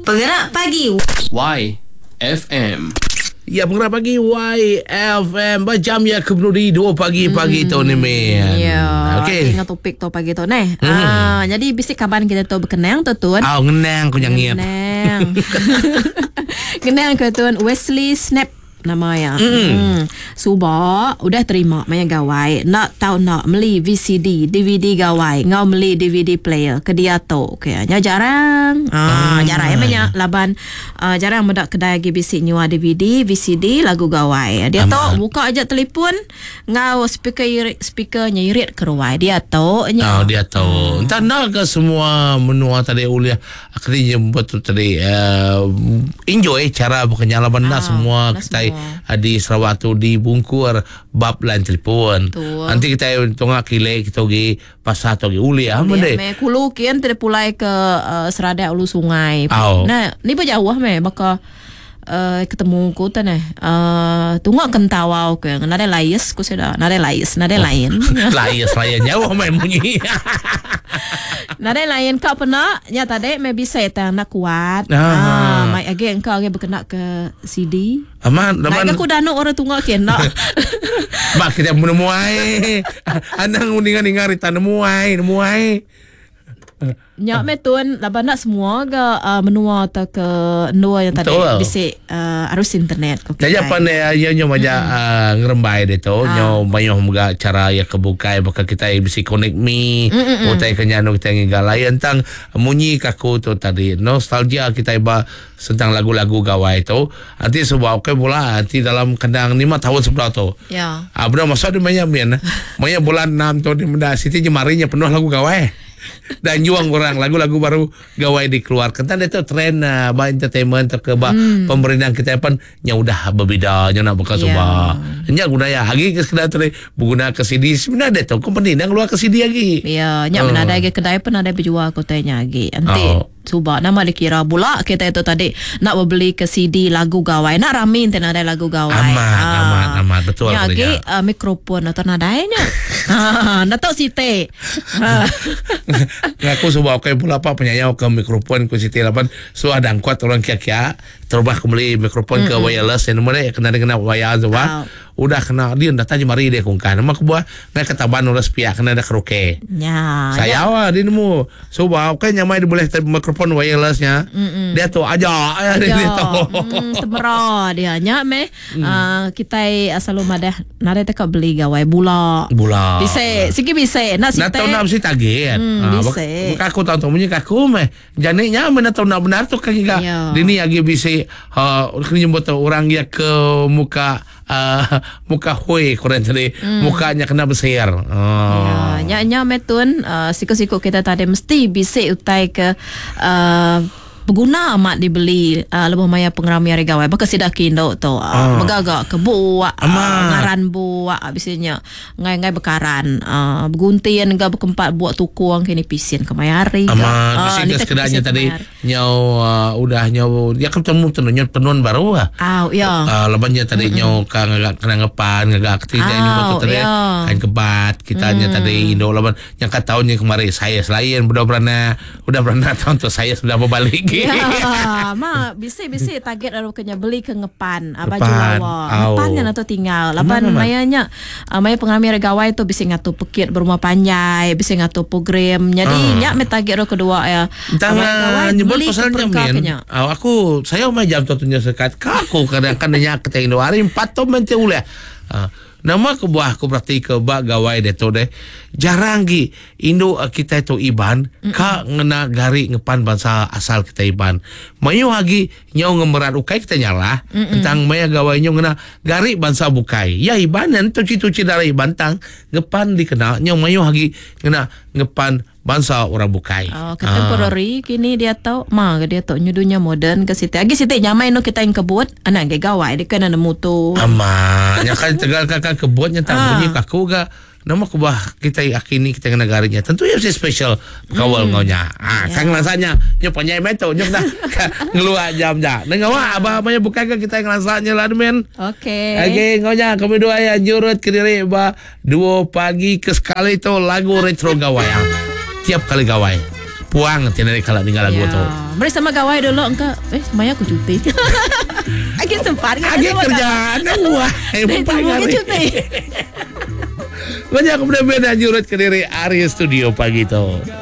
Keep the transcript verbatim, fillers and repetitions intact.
Penggerak Pagi Y F M. Ya, Penggerak Pagi Y F M. Berjam ya kemudian dua pagi-pagi hmm. tu ni, men. Ya. Okey. Tengah topik tu pagi tu ni. Hmm. Ah, jadi bisik kaban kita tu berkenang tu tuan. Oh, ngenang aku nyangit. Kenang. Kenang ke tuan Wesley Snap nama ya. Mm. Hmm. Suba udah terima maya gawai. Nak tahu nak beli V C D, D V D gawai. Ngau beli D V D player ke dia tu. Kayaknya jarang. Ah, Ah. jarang ya banyak laban uh, jarang mendak kedai G B C nyewa D V D, V C D lagu gawai. Dia tu buka aja telefon ngau speaker irit, speakernya irit keruai. Dia tu Oh, dia tahu. Entah nak ke semua menua tadi uliah akhirnya betul tadi uh, enjoy cara bekerja laban Ah, nak semua nak kita semua. di Sarawak tu di bungkur bab lain telefon. Betul. Nanti kita tengok kile kita pergi pasar tu pergi uliah Ya, mende. me kulu kian tidak pulai ke uh, serada ulu sungai. Oh. Nah, ni berjauh me baka uh, ketemu ku tu nah. Uh, tunggu kentawau ke nade lais ku sudah. Nade lais, nade lain. Layas layas jauh main bunyi. Nade lain kau pernah nya tadi me bisa ta nak kuat. Ah. Ah, mai age engkau age berkenak ke C D. Aman, Mai aman. aku danu orang tunggu kian nak. Mak kita menemuai. Anang uningan ingar kita nemuai, nemuai. Nya me tuan laban nak semua ke uh, menua ta ke ndua yang tadi Betul. bisik uh, arus internet ko. Jadi apa ni ya nyo maja uh, ngerembai de tu nyo mayo mga cara ya kebukai baka kita bisa connect me utai kanya no kita ngigalai tentang munyi kaku tu tadi nostalgia kita iba tentang lagu-lagu gawai tu nanti sebab okay bola nanti dalam kendang lima tahun sebelah tu Ya. ah benar masuk di maya mian maya bulan enam tu di menda siti jemarinya penuh lagu gawai dan juang orang lagu-lagu baru gawai dikeluarkan. Tadi itu tren uh, ba entertainment atau ke ba hmm. pemerintahan kita pun nya udah berbeza nya nak bekas Ya. ubah. Nya budaya lagi ke kedai tu guna ke C D sebenarnya tu company dah keluar ke C D lagi. Ya, nya Oh. mana ada ke kedai pun ada berjual kotanya lagi. Nanti Oh. Suba nama dikira pula kita itu tadi nak beli ke C D lagu gawai. Nak ramin ten ada lagu gawai. Amat, amat, amat. Betul nya lagi katanya. uh, mikrofon atau nadanya. Ha, nak tahu site. Ha. Ngaku sebab okay pula apa penyayau ke mikrofon ku Siti lapan so ada angkut orang kia-kia terubah kembali mikrofon mm-hmm. ke wireless yang mana kena kena wire tu Oh. udah kena dia datang mari dia kungkan mak buah ngai ketaban ulas pihak kena ada keroke Nya. saya awak dia nemu sebab okay nyamai dia boleh mikrofon wirelessnya dia tu aja dia, dia tu Hmm, temera dia nya me uh, kita asal madah nare tak beli gawai bula. Bula. Bisa, sikit bisa. Nak Nak tahu nak mesti target. Hmm, Ah, bisa. bak- Aku tahu tahu punya kaku meh. Jadi nya mana tahu nak benar tu kan juga. Ya. Dini lagi bisa ha kena buat orang ya ke muka uh, muka hoi korang tadi. Mukanya kena besar. Ah. Ya, nya nya metun uh, siku-siku kita tadi mesti bisa utai ke uh, berguna amat dibeli uh, lebih maya pengerami hari gawai baka sidak kindo tu uh, Ah. megagak ke buak uh, Amat. ngaran buak habisnya ngai-ngai bekaran uh, berguntian ga berkempat buat tukung kini pisin kemayari Amat Ah, uh, ni uh, tak sekedarnya pisin tadi kemayari. nyau uh, udah nyau ya kan temu tenunnya penuan baru ah. Au ya. Uh, lebannya tadi nyau kan ngagak kena ngepan ngagak kita ini Au, betul tadi ya. kan kebat kitanya tadi Indo leban yang kat tahunnya kemarin saya selain udah pernah udah pernah tahun tu saya sudah berbalik. Ya, ma bisa-bisa target ada kena beli ke ngepan ah, baju Ngepan. lawa. Au. Ngepan kan atau tinggal. Laban Aman, aman. mayanya uh, maya pengambil gawai tu bisa ngatu pekit berumah panjai, bisa ngatu program. Jadi Ah. nyak me target ro kedua ya. Tengah nyebut pasalnya perka min. kenya. Oh, aku saya mah jam tutunya sekat. Kaku kadang-kadang nyak ke Indo hari empat tu mente ulah. Uh, nama ke buah aku berarti ke bak gawai de tu deh. Jarang gi Indo uh, kita itu iban ka ngena gari ngepan bangsa asal kita iban. Mayu lagi nyau ngemerat ukai kita nyala tentang maya gawai nyau ngena gari bangsa bukai. Ya ibanan tuci-tuci dari bantang ngepan dikena nyau mayu lagi ngena ngepan bangsa orang bukai. Oh, contemporary kini dia tahu ma dia tahu nyudunya modern ke situ. Agi situ nyamai no kita yang kebut anak ge gawai dia kena nemu tu. Ama, nya kan tegal kakak kebutnya tak Ah. bunyi kaku ga. Nama kubah kita yakini kita kena garinya. Tentu ya si special kawal hmm. ngaunya. Ah, Ya. kan rasanya nyo panyai meto nyo dah ngeluar jam dah. Dengar wah abah abahnya bukan ke kita yang rasanya lah men. Okey. Okey, ngaunya kami dua yang jurut ke diri ba dua pagi ke sekali tu lagu retro gawai. Tiap kali gawai. puang tiada kalau tinggal lagu tu. Mari sama gawai dulu engkau. Eh, semaya aku cuti. Agak sempat kan? Agak kerjaan wah. Eh, mungkin cuti. Banyak benda-benda nyurut ke diri Arya Studio pagi tu.